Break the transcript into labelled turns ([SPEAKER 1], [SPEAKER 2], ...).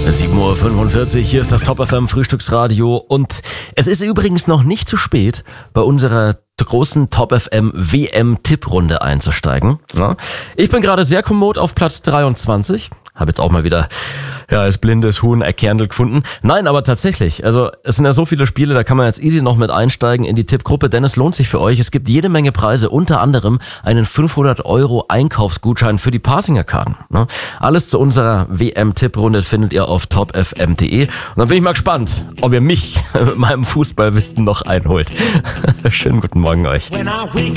[SPEAKER 1] 7:45 Uhr, hier ist das Top FM Frühstücksradio und es ist übrigens noch nicht zu spät, bei unserer großen Top FM WM-Tipprunde einzusteigen. Ja. Ich bin gerade sehr kommod auf Platz 23, habe jetzt auch mal wieder als blindes Huhn Erkerndl gefunden. Nein, aber tatsächlich, also es sind ja so viele Spiele, da kann man jetzt easy noch mit einsteigen in die Tippgruppe, denn es lohnt sich für euch. Es gibt jede Menge Preise, unter anderem einen 500 € Einkaufsgutschein für die Parsinger-Karten. Ne? Alles zu unserer WM-Tipprunde findet ihr auf topfm.de. Und dann bin ich mal gespannt, ob ihr mich mit meinem Fußballwissen noch einholt. Schönen guten Morgen euch.
[SPEAKER 2] When I wake